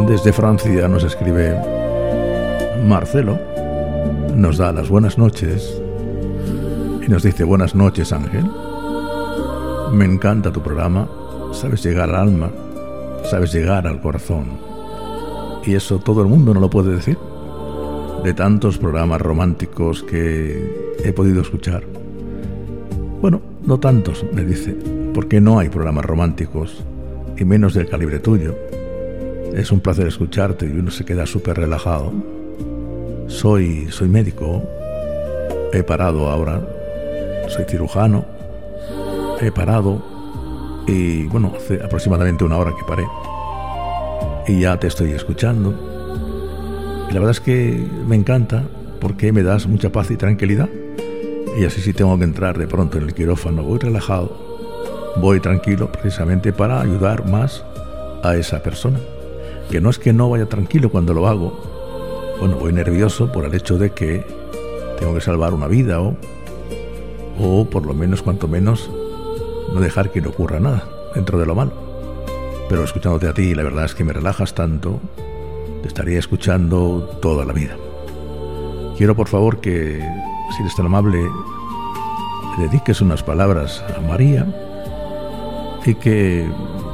Desde Francia nos escribe Marcelo, nos da las buenas noches y nos dice: buenas noches, Ángel. Me encanta tu programa, sabes llegar al alma, sabes llegar al corazón. Y eso todo el mundo no lo puede decir. De tantos programas románticos que he podido escuchar. Bueno, no tantos, me dice, porque no hay programas románticos, y menos del calibre tuyo. Es un placer escucharte y uno se queda súper relajado. Soy médico, he parado ahora, soy cirujano, he parado y bueno, hace aproximadamente una hora que paré y ya te estoy escuchando. Y la verdad es que me encanta porque me das mucha paz y tranquilidad. Y así si tengo que entrar de pronto en el quirófano, voy relajado, voy tranquilo precisamente para ayudar más a esa persona. Que no es que no vaya tranquilo cuando lo hago. Bueno, voy nervioso por el hecho de que tengo que salvar una vida o por lo menos, cuanto menos, no dejar que no ocurra nada dentro de lo malo. Pero escuchándote a ti, la verdad es que me relajas tanto, te estaría escuchando toda la vida. Quiero, por favor, que, si eres tan amable, le dediques unas palabras a María y que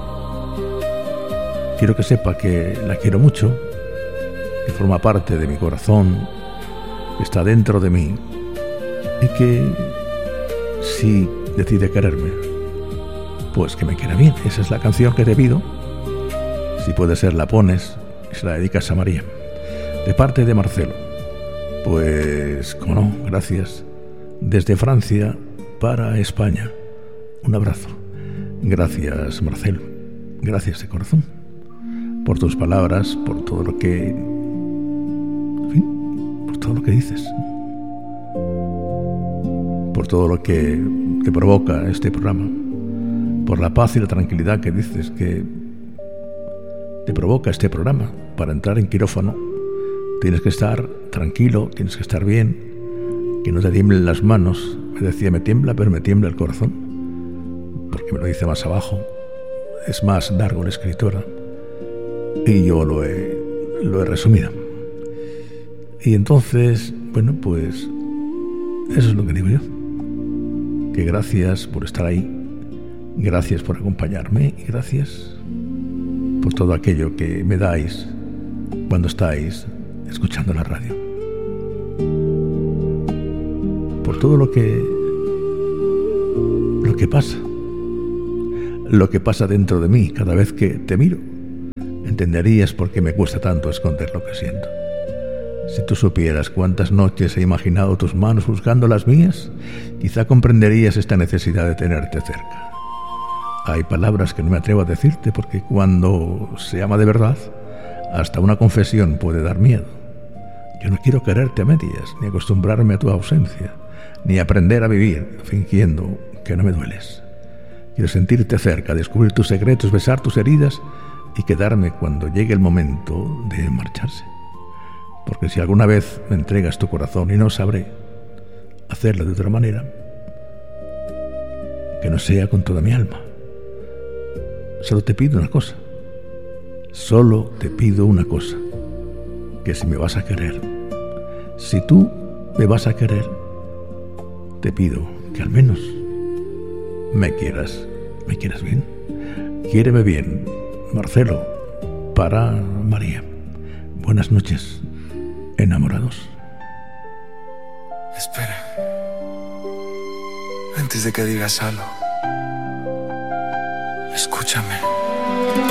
quiero que sepa que la quiero mucho, que forma parte de mi corazón, que está dentro de mí y que si decide quererme, pues que me quiera bien. Esa es la canción que te pido. Si puede ser, la pones y se la dedicas a María. De parte de Marcelo. Pues, como no, gracias. Desde Francia para España. Un abrazo. Gracias, Marcelo. Gracias de corazón. Por tus palabras, por todo lo que... En fin, por todo lo que dices. Por todo lo que provoca este programa. Por la paz y la tranquilidad que dices que te provoca este programa. Para entrar en quirófano tienes que estar tranquilo, tienes que estar bien, que no te tiemblen las manos. Me decía, me tiembla, pero me tiembla el corazón, porque me lo dice más abajo. Es más largo la escritora y yo lo he resumido. Y entonces, bueno, pues eso es lo que digo yo, que gracias por estar ahí, gracias por acompañarme y gracias por todo aquello que me dais cuando estáis escuchando la radio, por todo lo que pasa dentro de mí cada vez que te miro. Entenderías por qué me cuesta tanto esconder lo que siento. Si tú supieras cuántas noches he imaginado tus manos buscando las mías, quizá comprenderías esta necesidad de tenerte cerca. Hay palabras que no me atrevo a decirte porque cuando se ama de verdad, hasta una confesión puede dar miedo. Yo no quiero quererte a medias, ni acostumbrarme a tu ausencia, ni aprender a vivir fingiendo que no me dueles. Quiero sentirte cerca, descubrir tus secretos, besar tus heridas y quedarme cuando llegue el momento de marcharse. Porque si alguna vez me entregas tu corazón, y no sabré hacerlo de otra manera, que no sea con toda mi alma. Solo te pido una cosa. Solo te pido una cosa. Que si me vas a querer, si tú me vas a querer, te pido que al menos me quieras bien. Quiéreme bien, Marcelo, para María. Buenas noches, enamorados. Espera, antes de que digas algo, escúchame.